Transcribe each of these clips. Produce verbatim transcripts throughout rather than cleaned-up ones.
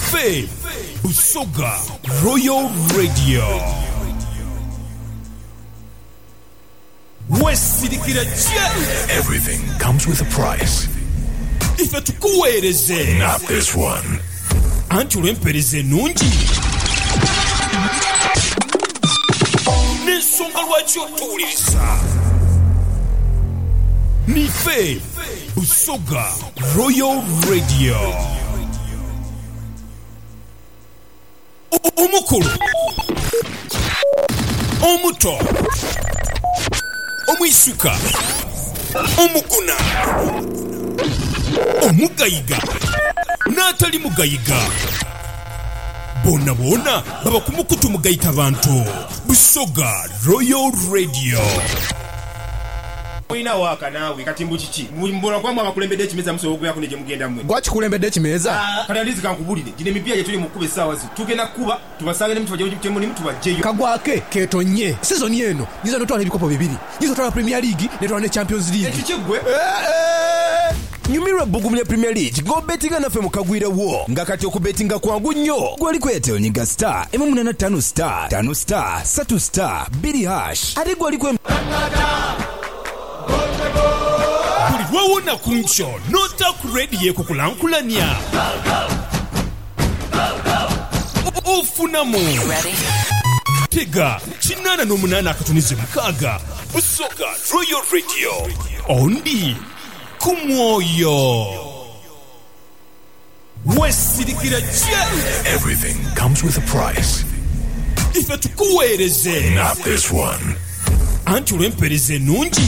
Nife Busoga Royal Radio Wesirikira J. Everything comes with a price. Ife tukuweereze. Not this one. Anti ulempereze nungi. N'ensonga lwaki otuwuliriza. Nife Busoga Royal Radio. Omukulu omuto omwisuka omuguna omugayiga n'atali mugayiga bonna bonna baba ku mukutu mugayita bantu. Busoga Royal Radio. Oyina waka naawe katimbu kiki mbona kwamba abakulembedde ekimeza musobogo yakune gye mugenda mmwe gwaki kulembedde ekimeza kanalizi kankubulire gine mipya gye tuli mu kuba essaawa zi tugenda kuba tubasange ne mutuba gye mulimu tubajjeyo kagwake ketonye sizoni eno nyiza notwala ebikopo bibiri nyiza twala Premier League netwala ne Champions League ekikigwe nyumirwa bugumya Premier League go betinga nafe mukagwira wo nga kati okubetinga kwangu nnyo gwali kwete onyiga star emu munana ttaano star ttaano star ssatu star bbiri hash ate gwali kwe buli lwawona ku nkyo notaku radio kukulankulanya ofunamu tega kinana n'omunana akatunize mukaaga Busoga Royal Radio ondi ku mwoyo wesirikira J. Everything comes with a price. Ife tukuweereze. Not this one. Anti ulempereze nungi.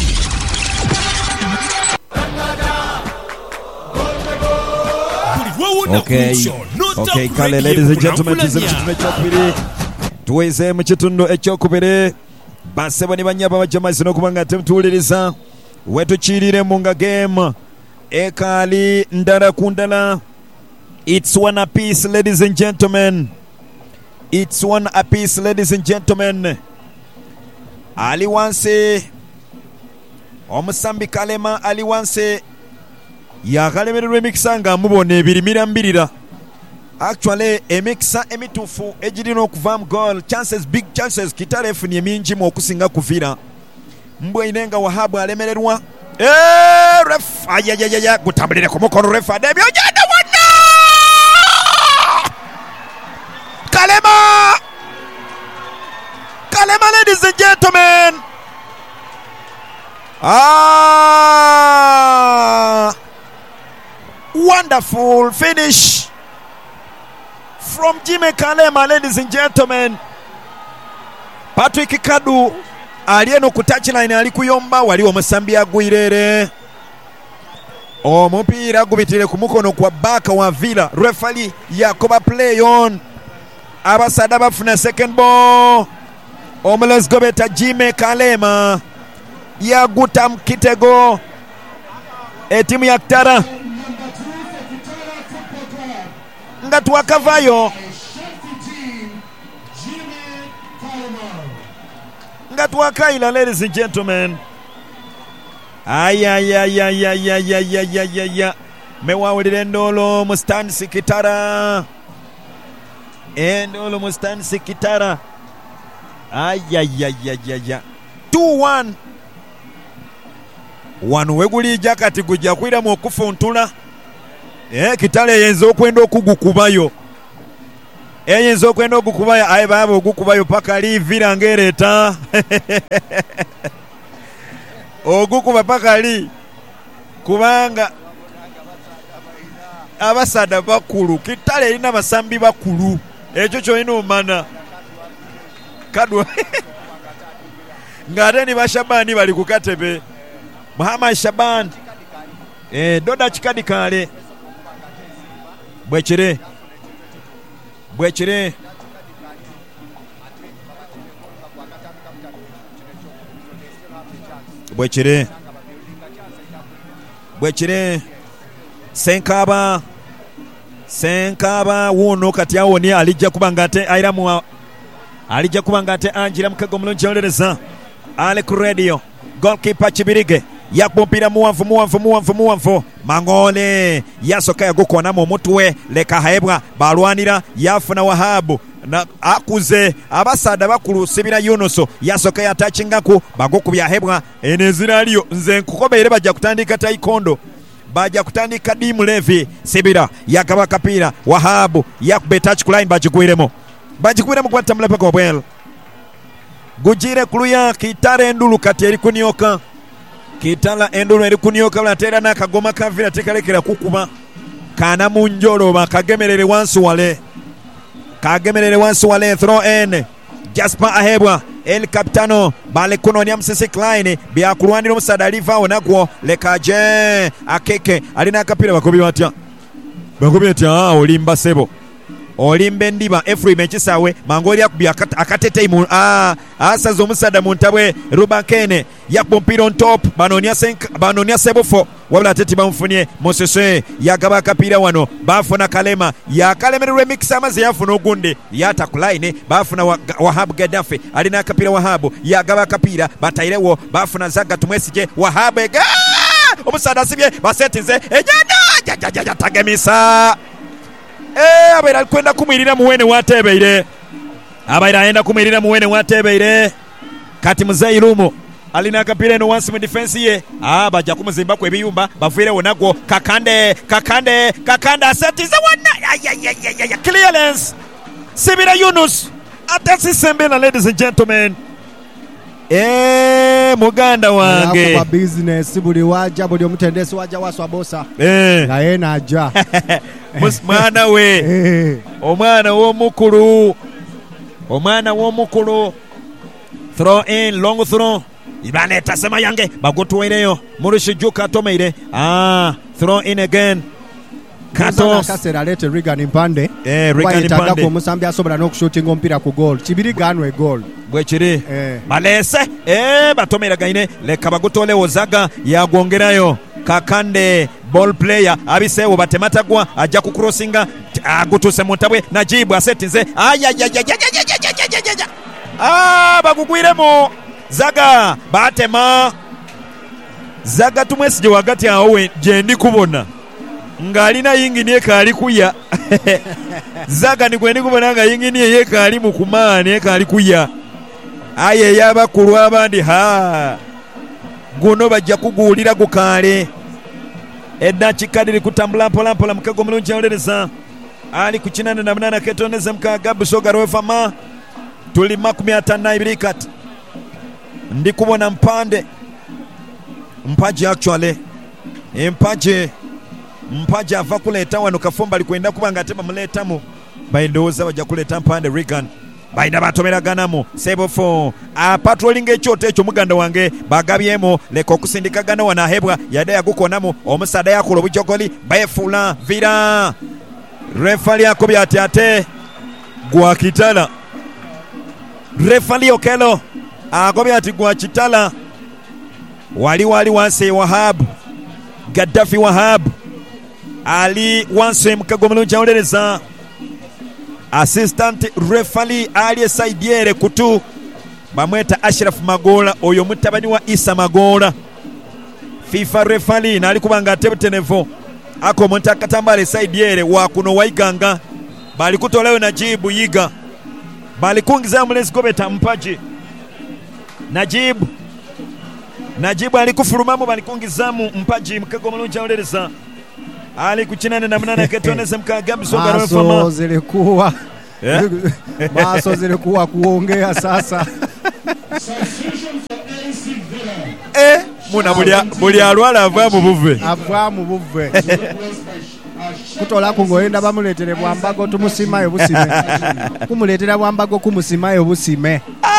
Okay, okay, kale, ladies and gentlemen, tuze mkitundu ekyokubiri tuweze mkitundu ekyokubiri basebo ni banyaba bajamazi n'okubanga ate mutuwuliriza wetukiiriremu nga game ekali ndala ku ndala. It's one apiece, ladies and gentlemen. It's one apiece, ladies and gentlemen. Ali wanse omusambi Kalema ali wanse yakalemererwa emikisa nga mubona ebirimira mbirira. Actually emikisa emituufu egirina okuvaamu goal chances, big chances Kitale efunye mingi mu okusinga kuvira mbwe inenga Wahabu alemererwa. Eh, ref ayayaya gutambulire ku mukono ref adebyo jana wonna Kalema Kalema, ladies and gentlemen. Ah, wonderful finish from Jimmy Kalema, ladies and gentlemen. Patrick Kadu alieno ku touchline ali kuyomba wali omusambi agwirere omupiira gubitire ku mukono kwa baka wa Villa. Referee yakoba play on abasada bafuna second ball. Omules gobeta Jimmy Kalema yaguta mkitego etimu ya Kitara nga twakavayo nga twakaila, ladies and gentlemen. Ayayayayayayayayaya mewawulira endolo mu stand Kitara endolo mu stand Kitara. Ayayayayaya two one wano wegulija kati gujja kwira mu okufuntula. Eh, Kitale yenzo okwenda okugukubayo eyenzo okwenda okukubayo aye baba ogukubayo paka livira ngereta ogukuba paka li kubanga abasada bakulu Kitale erina basambi bakulu ekyo kyolina omana kadwa ngate ni bashabani bali ku katebe Muhammad Shaban eh doda chikadi kale bwekire bwekire bwekire bwekire senkaba senkaba wuno kati awoni alijja kubanga ate airamu alijja kubanga ate anjira mukago mulungi olereza ale ku radio goalkeeper Kibirige yakumpira muwanvu muwanvu muwanvu muwanvu Mangole yasoka yagukonamu omutwe leka haebwa balwanira yafuna Wahabu na akuze abasada bakulu Sibira Yunuso yasoka yatachingaku bagokubya hebwa eneziraliyo nze nkukobere bajja kutandika taikondo bajja kutandika Dimu Levi Sibira yakaba kapira Wahabu yakube touch line bajigwiremo bajigwiremo kwata mlepeko bwel gujire kuluya kitare endulu kati eri kunyoka kitala endulu eri kunyoka latera nakagoma kavira tekalekera kukuba kana munjolo bakagemerere wansi wale kagemerere wansi wale throw in Jasper ahebwa El Capitano bale kunonya msisi Klein bya kulwanira omusada aliva onagwo lekaje akeke alina akapira bakobi batya bakobi atya olimba sebo olimbe ndiba Ephraim ekisawe Mangole yakubya akatete mu ah asaza omusada muntabwe Rubakene yakumpira on top banonya senk banonya sebofo wabula tete bamfunye Mosese yagaba kapira wano bafuna Kalema ya Kalema remix amaze yafuna ogunde yata kulaine bafuna wa, Wahab Gaddafi alina kapira Wahabu yagaba kapira batairewo bafuna Zaga tumwesije Wahab ega omusada sibye basetinze ejada jajaja tagemisa eh abaira alikwenda kumwirira muwene watebeire abaira aenda kumwirira muwene watebeire kati Muzairumo alina kapira no once mu defense ye ah baja kumuzimba kwe biyumba bavire wonagwo kakande kakande kakanda asetize wana ya clearance Sibira Yunus atasi sembena ladies and gentlemen eh muganda wange kwa business buli waja buli omutendesi waja waswa bosa eh na yena aja mwana we omwana w'omukulu omwana w'omukulu throw in long throw ibane tasema yange bagotwereyo Murishijuka tomeire ah throw in again Kato kasera lete Regan Impande eh Regan Impande ko musambi asobora no kushootinga ompira ku goal kibiri ganwe goal bwechiri eh. balese eh batomera gaine leka bagotole Ozaga yagwongerayo Kakande ball player abisewo batematagwa ajja ku crossinga agutuse muntabwe Najibu asetinze ayayayayayayayayaya ah bagugwiremo Zaga batema Zaga tumwesije wagati awe jendi kubona ngalina yingini ekali kuya Zaga ni kwendi kubona nga yingini ekali mukumane ekali kuya aye yabakulu abandi ha guno bajja kugulira gukale edda kikadiri kutambula mpola mpola mukago mulungi awolereza ali kukinana na munana ketoneza mukaga busoga rwefama tuli makumi atano ibiri kati ndi kubona mpande mpaji actually empaje mpaje ava kuleta wano Kafumba alikwenda kubanga atema muletamu baindoza bajja kuleta mpande Regan baina batomeraganamu sebofo a patrolling ekyoto ekyo muganda wange bagabyemo leko okusindikagana wanahebwa yade yagukonamu omusada yakulo bujogoli bayefula vira refali akobya ate ate gwa kitala refali okelo akobya ati gwa kitala wali wali wanse Wahab Gaddafi Wahab ali wanse mukagomulunja olereza assistant referee ali saidiere kutu bamweta Ashraf Magola oyo mutabani wa Isa Magola FIFA referee nali kubanga atebutenevo ako monta katambale saidiere wa kuno waiganga bali kutolewe Najibu yiga bali kungiza mulezi gobeta mpaji Najibu Najibu ali kufurumamo bali kungizamu mpaji mukagomulunja olereza ali kuchinana na mnana ketoneza mkagabu soga rofama maso zilikuwa yeah? maso zilikuwa kuongea sasa eh muna bulia bulia alwala avamu buve avamu buve kutola kungoenda bamuletere bwambago tumusimayo busime kumuletera bwambago kumusimayo busime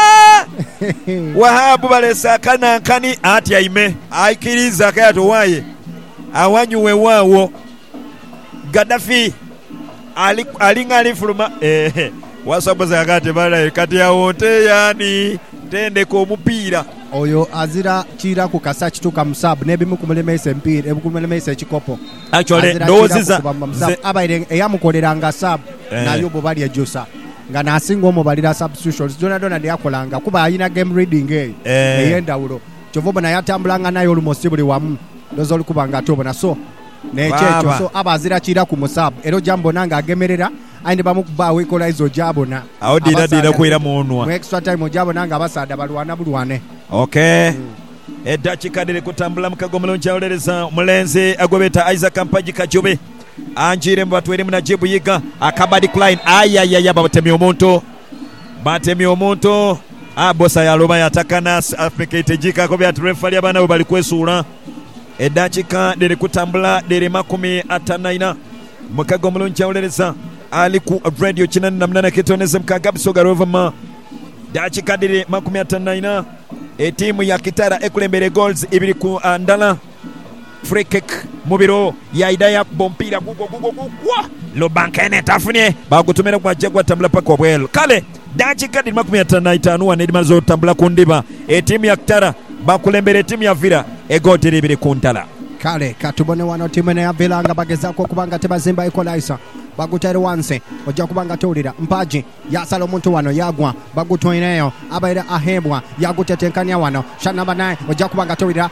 Wahabu balesa kana nkani ati aime aikiriza kayato waye awanyuwe wawo Gaddafi ali alinga alifuluma eh wasaboza kati bala kati ya wote yani tende ko mupira oyo azira kira ku kasa kituka musabu nebimu kumulemesa empira ebukumulemesa ekikopo actually ndoziza abaire eyamukoleranga sub eh. nayo bo bali ejosa nga nasinga omubalira substitutions dona dona ndi akolanga kuba ayina game reading eh eyenda ulo kyovobona yatambulanga naye olumosi buli wamu ndoza olikubanga atobona so nekyekyo Baba. so abazira kira ku musabu era ojambona ng'agemerera ayinde bamukubaawo ekolaiza ojabona awo dira dira kwera munwa mu extra time ojabona nga abasaada balwana bulwane okay eddakiika diri kutambula mukago mulungi awolereza mulenzi agobeta Isaac Mpaji Kajobe anjire mu batwere mu Najibu Yiga akabadi Klein ayayaya batemye omuntu batemye omuntu abosa yaloba yatakana afekete jika ko byatu refali abana bo bali kwesuula eddakiika diri kutambula diri makumi atanaina mukago mulungi awolereza ali ku radio kinani na munana ketoneze mukaga bisoga rovama dakiika diri makumi atanaina etimu ya Kitara ekulembere goals ibiri ku andala free kick mubiro ya idaya bompira gugo gugo gugwa lo bankene tafunye bagutumira kwa jagwa tambula paka obwelo kale dakiika diri makumi atano itaanu wane dimazo tambula kundiba etimu ya Kitara bakulembere etimu ya Vira egotiri ibiri ku ndala kale katubone wano timu ene ya Villa nga bagezaako okubanga tebazimba equalizer bagutera wansi ojja kubanga towulira Mpaji yasala omuntu wano yagwa bagutwineyo abaire ahebwa yagutetenkanya wano shanamba naye ojja kubanga towulira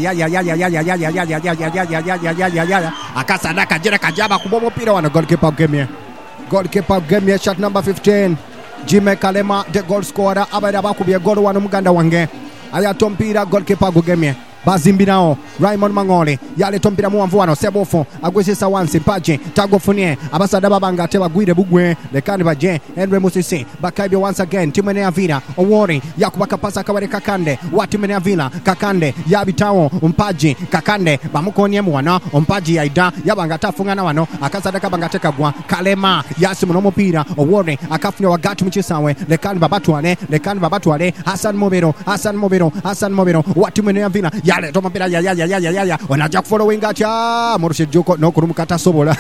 akasana kajira kajaba kuba omupiira wano goalkeeper gemye goalkeeper gemye shot number fifteen Jime Kalema the goal scorer abaire abakubye goal wano muganda wange ayata omupiira goalkeeper gugemye bazimbirawo Raymond Mangole yaleta omupiira muwanvu wano Sebofu agwisisa wansi Mpaji tagufunye abasaada babanga ate bagwire bugwe lekani baje Henry Musisi bakaibye once again timu ene ya Villa Owori yakuba kapasa kabare Kakande wa timu ene ya Villa Kakande yabitawo Mpaji Kakande bamukonyemu wano Mpaji yaida yabanga tafungana wano akasada kabanga tekagwa Kalema yasimu n'omupiira Owori akafunya wagati mukisawe lekani babatwale lekani babatwale Hassan Mobero Hassan Mobero Hassan Mobero wa timu ene ya Villa yale toma mpira ya ya ya ya ya ya onaja following acha morushe joko no kurumukata sobola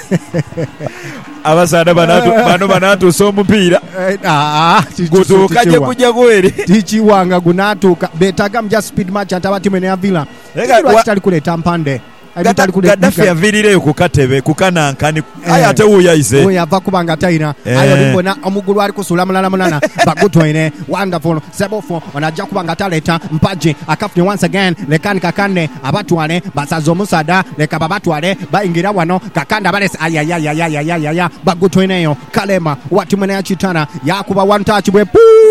abasaada banatu bano banatu so mupira ah gutukaje kujja kweri tichi wanga gunatuka betaga mja speed match atabati mene ya Villa tali kuleta mpande Gaddafi yaviirireyo ku katebe ku kanankani aye ate wuuyayize oyo ava kubanga tayina ayo limbona omugulu ali kusula mulala mulana bagutwine wonderful Sebofu onajja kubanga taleta Mpaji akafunye once again lekani Kakande abatwale basaza omusada leka babatwale bayingira wano Kakande abalese ayayayayayayaya bagutwineyo Kalema wati mwene ya Kitara yakuba one touch bwe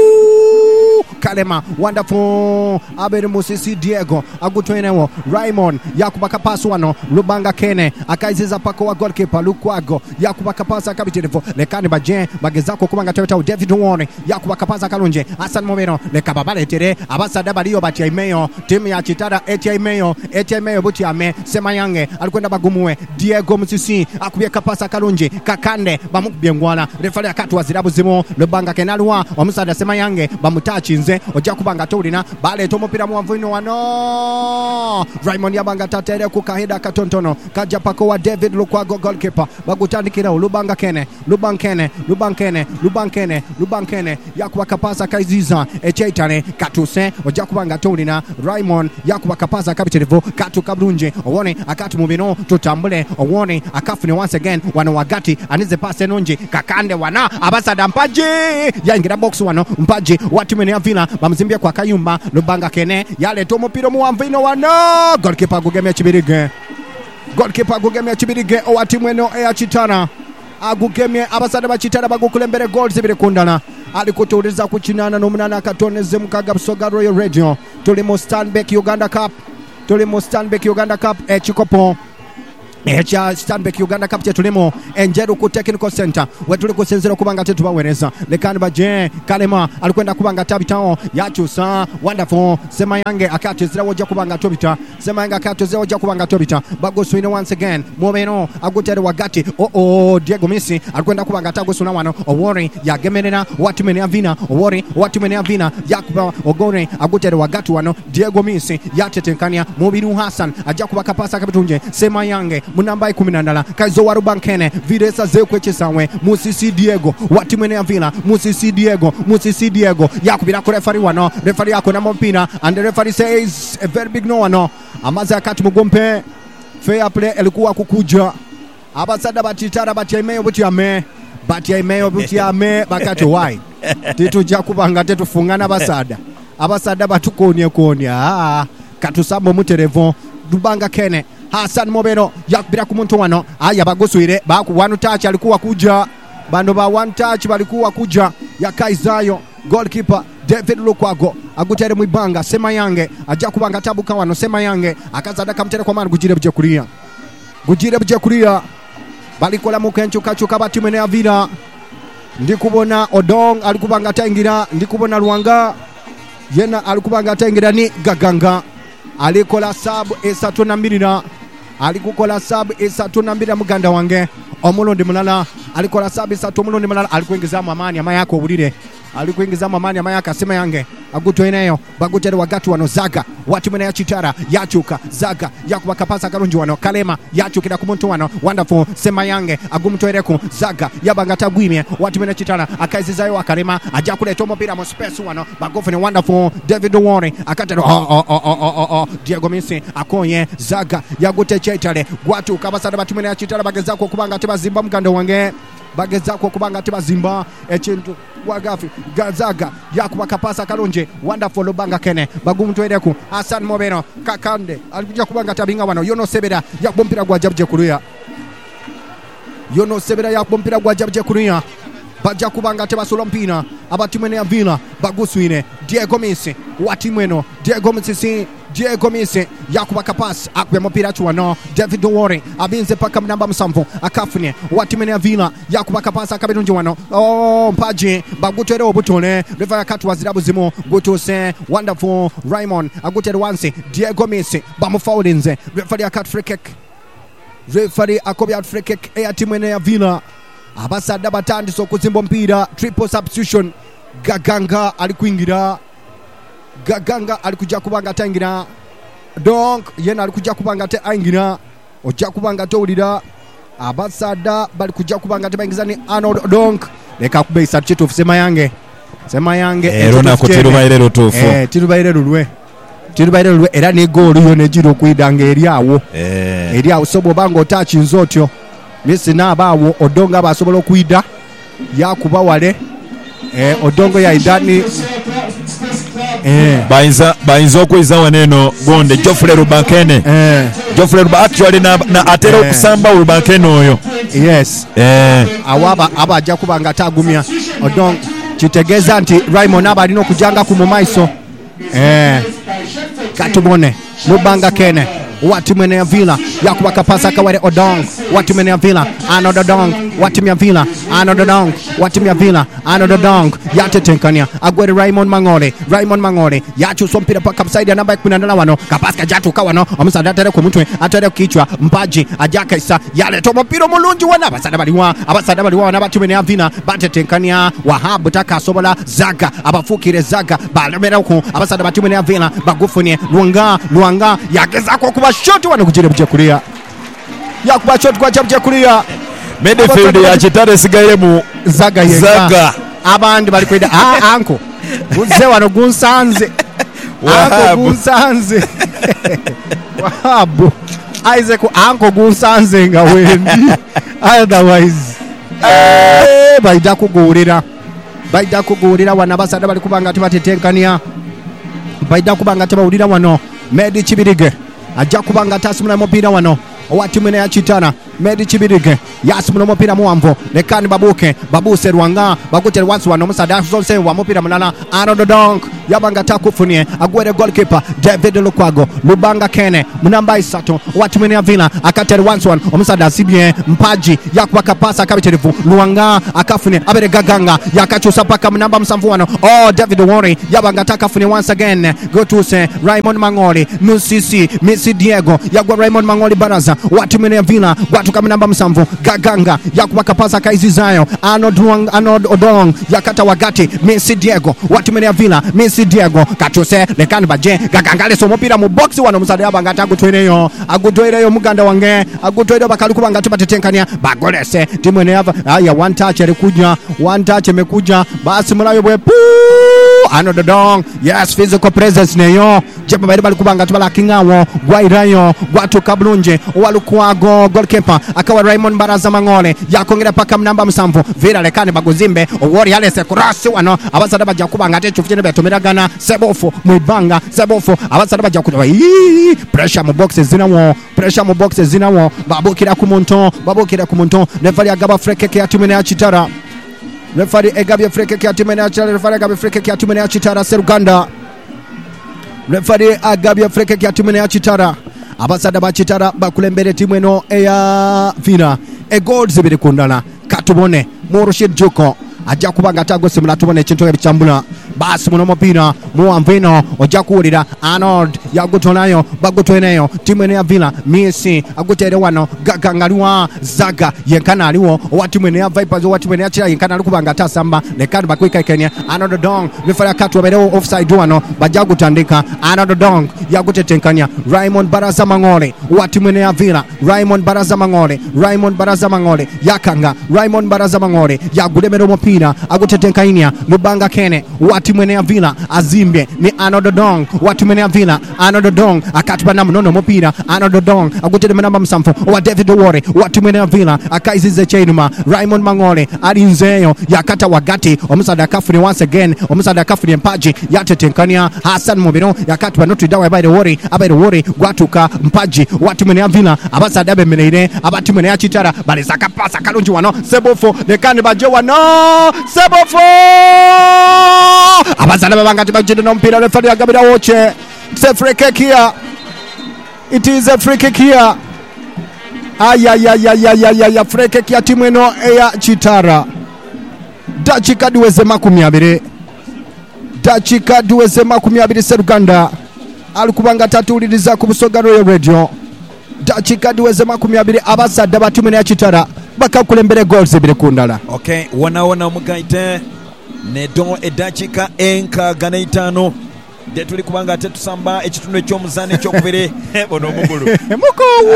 Kalema wonderful Abel Musisi Diego agutwenewo Raymond yakuba kapasu wano Lubanga Kene akaiziza pako wa goalkeeper Lukwago yakuba kapasa kabitirevo lekani baje bagezako kubanga taweta David Warren yakuba kapasa kalunje Hassan Momero leka babaletere abasada baliyo bati imeyo timu ya Kitara eti imeyo eti imeyo buti ame Semayange alikwenda bagumue Diego Musisi akubye kapasa kalunje Kakande bamukubye ngwana refali akatu wazirabu zimo Lubanga Kene alwa omusada Semayange bamutachinze ojja kubanga tawulina baleeta omupira muwanvu ino wano Raymond yabanga tatere ku kaheda katontono kajja pako wa David Lukwago goalkeeper bagutandikira Lubanga Kene Lubanga Kene Lubanga Kene Lubanga Kene Lubanga Kene yakuba kapasa kaiziza echaitane katuse ojja kubanga tawulina Raymond yakuba kapasa kabiterevo katu kabulunje owone akatu mubino tutambule owone akafune once again wano wagati anize pase nunji Kakande wana abasada Mpaji yaingira box wano Mpaji wati mene ya Villa bamuzimbye kwa Kayumba Lubanga Kene yaleta omupira muwanvu ino wano goalkeeper agugemya Kibirige goalkeeper agugemya Kibirige owati mweno eya Kitara agugemye abasada ba Kitara bagukulembere goals ibiri kundana alikutuliza kuchinana n'omunana akatoneze mukaga Busoga Royal Radio tuli mu Stanbic Uganda Cup tuli mu Stanbic Uganda Cup ekikopo echa Stanbic Uganda Cup tetulimo enjeru ku technical center wetuli kusinzira kubanga tetubawereza lekani baje Kalema alikwenda kubanga tabitao yachusa wonderful Semayange akatizira wojja kubanga tobita Semayange akatizira wojja kubanga tobita bagoswine once again Momeno agutere wagati oh oh Diego Messi alikwenda kubanga tagosuna wano Owori yagemerera wati mene avina Owori wati mene avina yakuba ogore agutere wagati wano Diego Messi yatetenkania Mubiru Hassan ajja kubaka pasa kabitunje Semayange munamba kumi na ndala kaizo wa Rubankene viresa zekwe chisawe Musisi Diego wati mwene ya Villa Musisi Diego Musisi Diego yakubira ku referee wano referee yako na mpira and the referee says a very big no wano amaza akati mugompe fair play elikuwa kukuja abasada batitara bati imeyo buti ame bati imeyo buti ame bakati why tituja kubanga tetufungana basada abasada batukonye konya ah katusambo muterevo Lubanga Kene Hassan Mobero yakubira ku muntu wano aya bagoswire baku one touch alikuwa kuja bando ba one touch balikuwa kuja yakaizayo goalkeeper David Lukwago agutere mwibanga sema yange aja kubanga tabuka wano sema yange akazada kamtere kwa manu gujire buje kulia gujire buje kulia balikola mukenchu kachu kabati mene avira ndikubona Odong alikubanga taingira ndikubona Luanga yena alikubanga taingira ni Gaganga alikola sabu esatu na mbirira alikukola sabu esatu na mbirira muganda wange omulundi mulala alikola sabu esatu omulundi mulala alikuingiza amani amayako obulire alikuingiza amani amayaka asema yange aguto eneyo bagutere wagati wano Zaga watu mene ya Chitara yachuka Zaga yakubakapasa karunji wano Kalema yachukira ku muntu wano wonderful sema yange agumutwereku Zaga yabangata gwimye watu mene Chitara akaizizayo Akalema aja kuleta omupira mu space wano bagofene wonderful David Warren akatero oh oh oh oh oh, oh. Diego Messi akonye Zaga yagute Chitare watu kabasada batu mene ya Chitara bageza ko kubanga tebazimba mugando wange bageza ko kubanga tebazimba ekintu wagafi Gazaga yakubakapasa kalonje wonderful Lubanga Kene bagumutwereku Hassan Mobero Kakande alikuja kubanga tabinga wano Yono Sebera yakumpira gwa jabje kuruya Yono Sebera yakumpira gwa jabje kuruya baja kubanga tebasula mpina abatimene ya Villa baguswine Diego Messi watimweno Diego Messi Diego Messi yakubaka pass akwe mupira chuano David Warren abinze paka mnamba msamvu akafune watimene ya Villa yakubaka pass akabirunji wano oh mpaji bagutere obutone refa katu wazirabu zimo gutose wonderful Raymond agutere wansi Diego Messi bamufaulinze refa ya cut free kick refa akobya free kick ya timene ya Villa abasada batandiso kuzimba mpira triple substitution Gaganga alikuingira Gaganga alikuja kubanga tangira donc yena alikuja kubanga te aingira oja kubanga tolira abasada balikuja kubanga te bangizani Arnold donc leka kubeisa chitu sema yange sema yange ero na kotiruba irero tofu eh tiruba irero lwe tiruba irero lwe era ne goal yo ne jiro kuidanga eriawo eh eriawo sobo bango touch nzotyo Messi na bawo Odonga basobola okuida yakuba wale eh Odongo ya idani eh bainza bainza okwiza waneno gonde Geoffrey Lubakene eh Geoffrey Lubakene actually na, na atero eh. kusamba Lubakene oyo yes eh awaba abaja kubanga tagumya Odong kitegeza nti Raymond abalino kujanga ku mumaiso eh katubone Lubanga Kene watimene ya Villa yakubaka pasa kawere Odong watimene ya Villa Arnold Odong watimene ya Villa Arnold Odong watimene ya Villa Arnold Odong yatetenkania agwere Raymond Mangole Raymond Mangole yachu sompira paka upside namba kumi na nane wano kapaska jatu kawano omusada atere ku mutwe atere kichwa mpaji ajaka isa yale tomo piro mulungi wana abasada baliwa abasada baliwa nabatimene ya Villa batetenkania Wahab takasobola Zaga abafukire Zaga balemera ku abasada batimene ya Villa bagufune Luanga Luanga yageza ko kuba shot wano kujire buje kulia yakuba shot kwa jabuje kulia midfield ya Chitare sigaire mu Zaga yega Zaga abandi bali kwenda ah anko guze wano gunsanze anko gunsanze Wahab Isaac anko gunsanze nga wendi otherwise eh baida kugurira baida kugurira wana basada bali kubanga tibatetenkania baida kubanga tibawulira wano Medi Chibirige aja kubanga tasimuna mupira wano owatimene ya Chitana Medi Chibirige yasimuna mupira muamvo nekani babuke babuse Rwanga bagutere wansi wano musada zonse wa mupira munana Arnold Donk yabanga takufunie agwere goalkeeper David Lukwago Lubanga Kene munamba isatu owatimene ya Villa akatere wansi wano omusada sibye mpaji yakubaka pasa kabiterevu Rwanga akafunie abere Gaganga yakachusa paka munamba msamvu wano oh David Warren yabanga takafunie once again go to say Raymond Mangoli Nusisi Messi Diego yagwa Raymond Mangoli Baraza watimene ya Villa watu kama namba msamvu Gaganga yakubaka pasa kaizizayo Arnold Arnold Odong yakata wagati Messi Diego watimene ya Villa Messi Diego kachose lekani baje Gaganga leso mupira mu box wano musada yabanga agutweneyo agutweneyo muganda wange agutweneyo bakaluku banga tubatetenkania bagolese timwene yava aya one touch alikuja one touch imekuja basi mulayo bwe Arnold Odong yes physical presence neyo jeba bari bali kubanga tubalakingawo gwairayo gwatuka bulungi owalukwago goalkeeper akawa Raymond Baraza Mangole yakongera paka mnamba musanvu Vera lekane baguzimbe owori alese kurasi wano abasada bajja kubanga ate chufune betomeragana Sebofu mwibanga Sebofu abasada bajja kuba pressure mu boxes zinawo pressure mu boxes zinawo babukira ku muntu babukira ku muntu refari agaba freke ke atumene ya Chitara refari egabye freke ke atumene ya Chitara refari agabye freke ke atumene ya Chitara Seruganda refari agabye freke ke atumene ya Chitara abasada ba Chitara bakulembere timu eno eya Vina e goals zibiri kundana katubone mu Rashid Joko ajja kubanga tagosimula tubone ekintu ebichambula basi muno mupira muwamvino ojja kuwulira Arnold yagutonayo bagutweneyo timu eno ya Villa Messi agutere wano gagangaliwa Zaga yenkana aliwo owa timu eno ya Vipers owa timu eno ya Chira yenkana ali kubanga tasamba lekani bakwikaikenya Arnold Dong bifala katu waberewo offside wano bajja gutandika Arnold Dong yagutetenkanya Raymond Baraza Mangole owa timu eno ya Villa Raymond Baraza Mangole Raymond Baraza Mangole yakanga Raymond Baraza Mangole yagulemera omupira agutetenkanya Lubanga Kene owa timu eno ya Villa azimbe ni Arnold Dong wa timu eno ya Villa Arnold Dong akatuba na mnono mupira Arnold Dong agutede namba musanvu wa David Owore wa timu eno ya Villa akaizize chainuma Raymond Mangole alinzeyo yakata wagati omusada kafuni once again omusada kafuni Mpaji yatetenkania Hassan Mubiro yakatuba notu dawa abaire Owore abaire Owore gwatuka Mpaji wa timu eno ya Villa abasada bemereire abatimu eno ya Chitara balizaka pasa kalungi wano Sebofo nekani baje wano Sebofo abazana babangati bajide no mpira refari agabira woche. It's a free kick here. It is a free kick here. Ayayayayayaya free kick ya timu eno ya Chitara. Dakika duweze makumi abiri. Dakika duweze makumi abiri Seruganda alikubanga tatuliriza ku Busoga Royal Radio. Dakika duweze makumi abiri abasada ba timu eno ya Chitara bakakulembere goals ebiri kundala. Okay, wana wana mugaite nedon edakika enkaaga n'etaano de tuli kubanga ate tusamba ekitundu eky'omuzaano ekyokubiri bono omugulu mukowu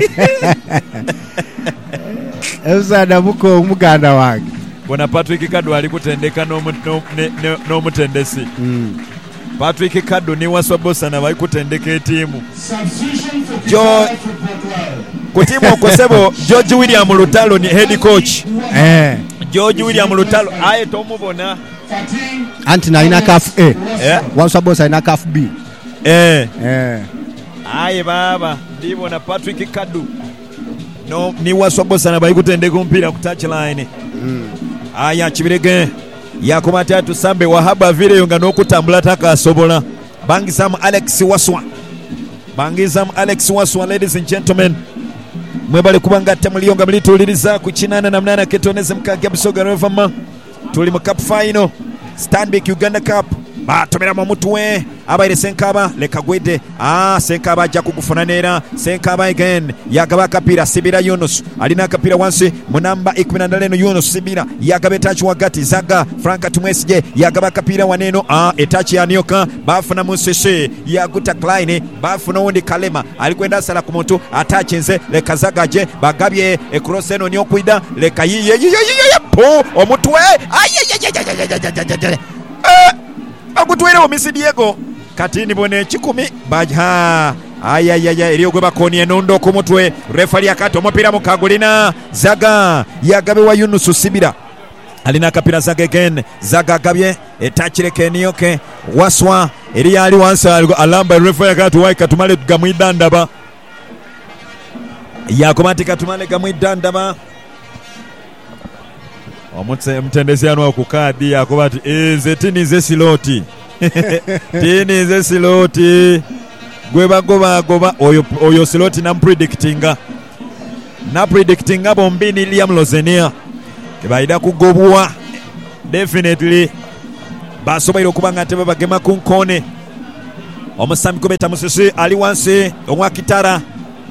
ebusada mukowu muganda wange bona Patrick Kaddo ali kutendeka n'omutendesi Patrick Kaddo ne Waswa Bosana bali kutendeka etiimu jo ku tiimu okosebo George William Lutalo ni head coach eh George William Lutalo aye tomubona anti na ina caf A eh Waswa Bosa ina caf B eh eh aye baba ndibona Patrick Kaddo no ni Waswa Bosa bali kutendeka mpira ku touchline mm. aya kibirege yakomata atu sambe wahaba vile yonga n'okutambula takasobola Bangizamu Alex Waswa Bangizamu Alex Waswa ladies and gentlemen mwebale kubanga temuliyonga mlituliriza ku kinana na mnana ketoneze mukage Busoga Revama tuli mu cup final Stanbic Uganda Cup batomera mu mutwe abaire Senkaba lekagwede ah Senkaba ajja kugufuna nera Senkaba again yagaba kapira Sibira Yunus alina kapira wansi munamba ikumi na nane Yunus Sibira yagaba etachi wagati Zaga Franka Tumwesije yagaba kapira waneno ah etachi yanyoka bafuna Musese yaguta Klein bafuna wundi Kalema alikwenda sala ku muntu atachenze lekazagaje bagabye ecross eno nyo kwida lekayiye po omutwe ayayayayayayayayayayay agutwere omisi Diego katini bone kikumi baja ayayaya eriyo gwe bakoni enondo ku mutwe refari akato omupira mukagulina Zaga yagabe wa Yunus Sibira alina kapira Zaga again Zaga agabye etachire kenioke Waswa eri ali wansa alamba refari akato waika tumale gamwidandaba yakomatika tumale gamwidandaba omutse mtendezi anu okukadi yakobati eze tini ze siloti tini ze siloti gweba goba goba oyo oyo siloti na predictinga na predictinga bombini Liam Lozenia kebaida kugobwa definitely basobairo kubanga tebe bagema kunkone omusami kubeta Musisi ali wansi omwa Kitara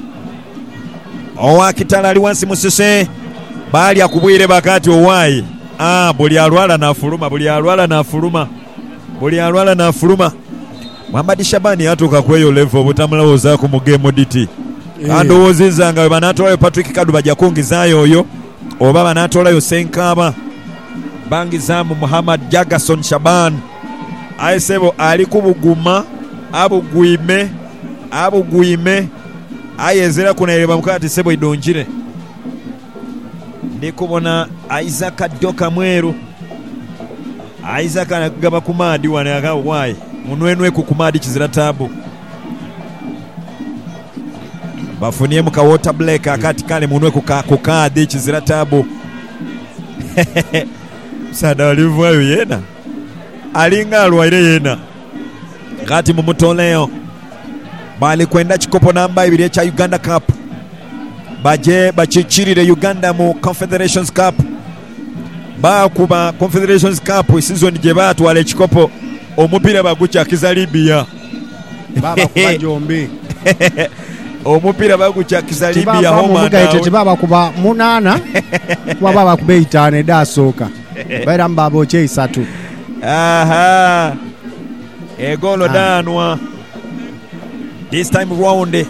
owa Kitara ali wansi Musisi bali akubwire bakati owayi ah buli alwala na fuluma buli alwala na fuluma buli alwala na fuluma Muhammad Shabani atoka kweyo level butamulawoza ku mugemo diti kandi owozizanga banatola Patrick Kaddo bajja kungizayo oyo oba banatola yo Senkaba Bangizamu Muhammad Jagason Shaban aisebo ali kubuguma abugwime abugwime ayezera kunaireba mukati sebo idonjire ndikubona Isaac Adoka mweru Isaac anagaba kumadi wane akawai munwenwe ku kumadi kizira tabu bafunie muka water black akati kale munwe kuka kukadi kizira tabu sada walivuayo yena alinga alwaire yena gati mumutoleo bali kwenda chikopo namba ibiri cha Uganda Cup baje bachichirire Uganda mu Confederations Cup ba kuba Confederations Cup season je batwale chikopo omupira bagucha kizalibia baba kuba Jombe omupira bagucha kizalibia homa na baba kuba munana kuba baba kuba itane dasoka baira mbabo che isatu aha egolo ah. danwa this time round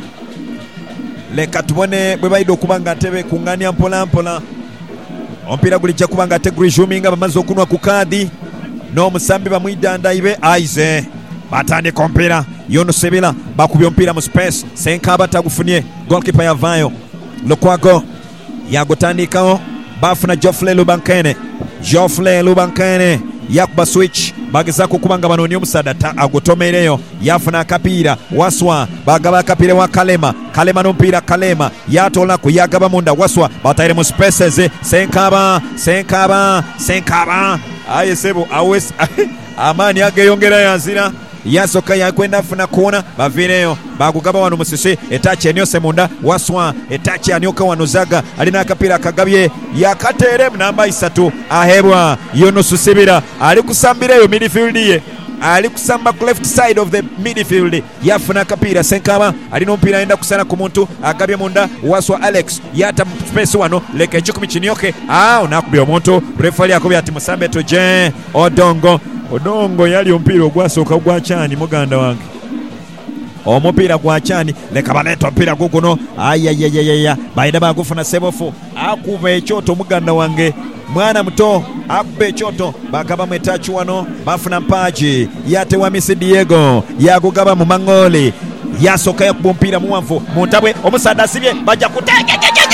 leka tubone bwe baido kubanga tebe kungania mpola mpola ompira gulijja kubanga tegrishuminga bamaze okunwa ku kadi n'omusambi bamwidanda ibe aize batandika ompira yono sebila bakubya ompira mu space Senkaba tagufunye goalkeeper yavayo Lukwago yagutandikaho bafuna Geoffrey Lubankene Geoffrey Lubankene yakuba switch bagezako kubanga banoni omusada ta agutomereyo yafuna akapira Waswa bagaba akapira wa Kalema Kalema n'ompira Kalema yatola kuyagaba munda Waswa bataire mu spaces Senkaba Senkaba Senkaba aye sebo awes amani ageyongera yazira yasoka yakwenda funa kona bavireyo bagugaba wano musisi etachi enyo munda Waswa etachi anyoka wanozaga alina akapira akagabye yakatere namba isatu ahebwa yono susibira ali kusambireyo midfield ye ali kusamba ku left side of the midfield yafuna akapira Senkaba alina ompira enda kusana ku muntu agabye munda Waswa Alex yata space wano leke ekikumi kinyoke ah onakubye omuntu referee akubye ati musambe toje Odongo Odongo yali ompira ogwasoka gwachani muganda wange omupira gwachani leka baleta ompira guguno ayayayaya baida bagufuna sebofu akuba ekyoto muganda wange mwana muto akuba ekyoto bakaba mwetachi wano bafuna mpaji yate wa Miss Diego yagugaba mu mangoli yasoka yakuba ompira muwanvu muntabwe omusada sibye baja kutege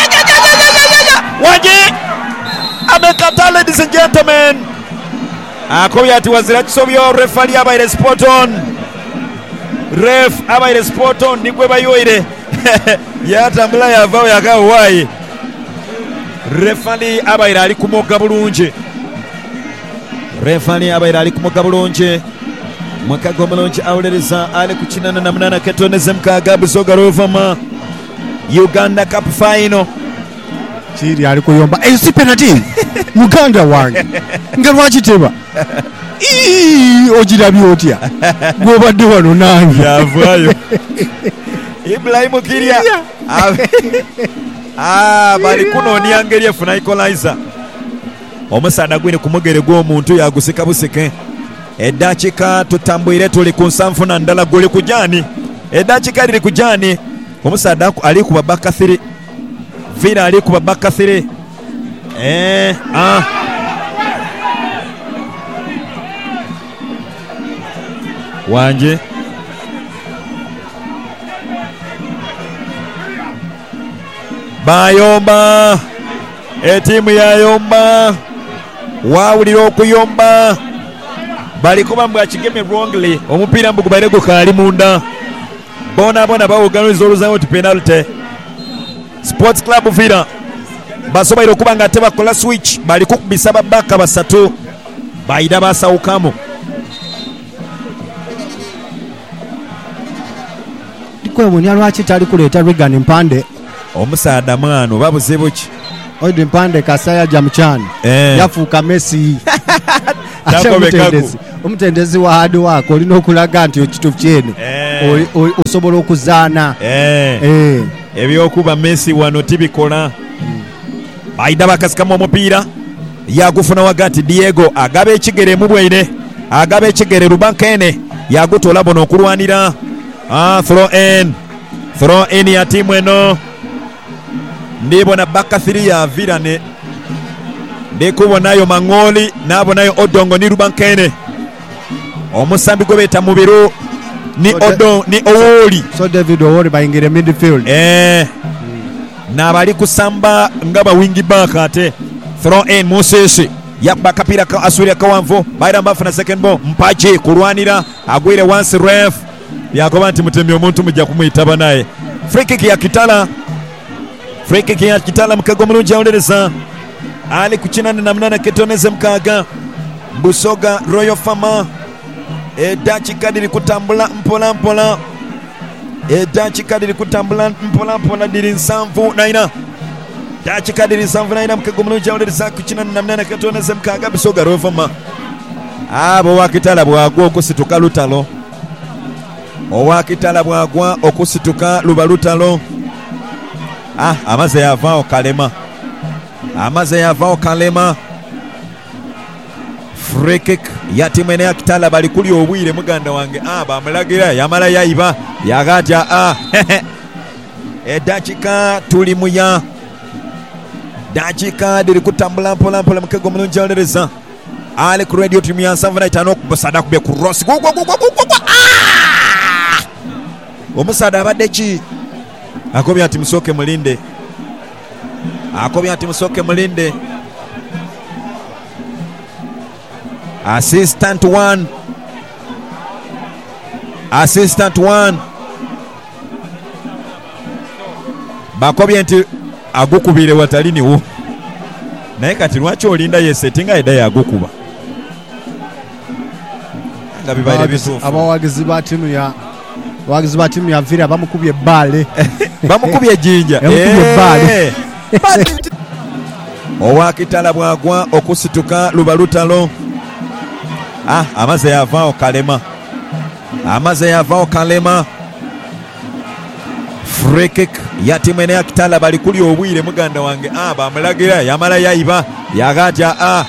waje amekata. Ladies and gentlemen, akobya ati wazira kisobyo referee abaire spot on ref abaire spot on nigwe bayoire yatambula yavawo yagawo wayi referee abaire ali kumoga bulungi referee abaire ali kumoga bulungi mwakago bulungi awulereza ali kukinana na munana ketoneze mukaaga busoga rovama Uganda Cup final chiri ali kuyomba eyo si penalty muganda wange nga lwakiteba ii ojirabye otya gwobadde wano nange yavaayo Ibrahim Kiria ah bali kunonya ngeri efuna equalizer omusada gwine kumugere gw'omuntu yagusika busike edakika tutambwire tuli ku nsanfuna ndala guli kujani edakika liri kujani omusada ali kuba bakathiri vira ali kuba bakathiri eh ah wanje bayomba etimu yayomba wawulira okuyomba balikuba mbwa kigeme wrongly omupira mbugu balego kali munda bona bona bawuganuza oluzawo ti penalty Sports Club Vira basobaire okuba nga tebakola switch bali kukubisa babaka basatu baida basawukamu tikwebunya lwaki tali kuleeta Regan Mpande omusada mwano babuzibu ki oide Mpande Kasaya Jamchani eh. yafuuka Messi omutendezi omutendezi wa hadi wako olina okulaga nti ekitufu kyene eh. osobola okuzaana eh. eh. ebyokuba Messi wano tibikola hmm. baida bakasikamu omupiira yagufuna wagati Diego agaba ekigere mu bwaire agaba ekigere Lubankene yagutola bono okulwanira ah, throw in throw in ya timu eno ndibona bakathiri ya virane ndikubonayo Mangoli nabonayo Odongo ni Lubankene omusambi gwe beta mubiru ni So Odo ni Owoli so David Owori bayingire midfield eh n'abali kusamba nga bawingi back ate throw in Musisi yakuba kapira ka Asuria Kawanvu bayira mbafuna second ball Mpachi kulwanira agwire once ref yakoba nti mutembi omuntu mujja kumuyitaba naye free kick ya Kitala free kick ya Kitala Mukago mulungi awulereza ali kukinana na munana ketoneze mukaaga Busoga Royal Farmer edakika diri kutambula mpola mpola edakika diri kutambula mpola mpola diri nsanvu naina dakika diri nsanvu naina Mukago mulungi awulereza kukinana na munana ketoneze mukaaga Busoga Royal Farmer abo wakitala bwagwa okusituka lutalo owakitala bwagwa okusituka luba lutalo ah amaze yavao kalema amaze yavao kalema free kick ya timu ene ya Kitala bali kuli obwire muganda wange ah bamulagira yamala yayiba yagatya ah edakika tuli muya dakika diri kutambula mpola mpola Mukago mulungi awulereza ali ku radio timu ya nsanvu na itaano okubasada kubye ku Ross omusada abadde ki akobye ati musoke mulinde akobye ati musoke mulinde assistant one assistant one bakobye nti agukubire wataliniwo naye kati lwaki olinda yesetinga eda yagukuba nga bibaire bituufu abawagizi ba timu ya abawagizi ba timu ya Villa bamukubye ebbale bamukubye jinja bamukubye ebbale owakitala bwagwa okusituka luba lutalo ah amaze yavao kalema amaze yavao kalema free kick ya timu ene ya Kitala bali kuli obwire muganda wange ah bamulagira yamala yayiba yagatya ah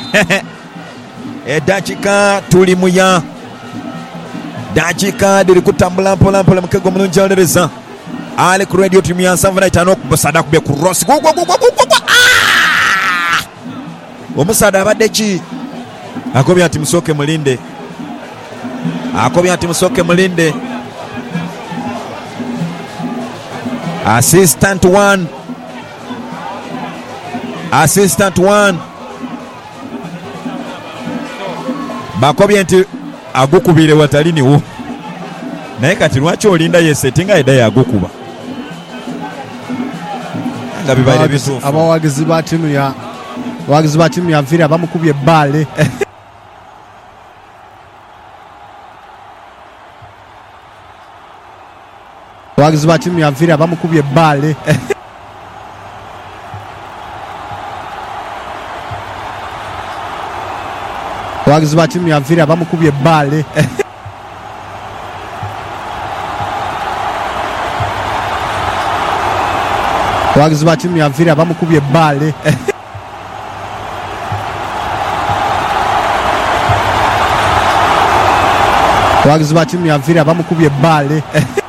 edakika tuli muya dakika diri kutambula mpola mpola Mukago mulungi awulereza ali ku radio timu ya nsanvu na itaano okubasada kubye ku Ross omusada abadde ki akobye ati musoke mulinde akobye ati musoke mulinde assistant one assistant one bakobye nti agukubire wataliniwo naye kati lwaki olinda yesetinga eda yagukuba nga bibaire bituufu abawagizi ba timu ya abawagizi ba timu ya Villa bamukubye ebbale abawagizi ba timu ya Villa bamukubye ebbale abawagizi ba timu ya Villa bamukubye ebbale abawagizi ba timu ya Villa bamukubye ebbale abawagizi ba timu ya Villa bamukubye ebbale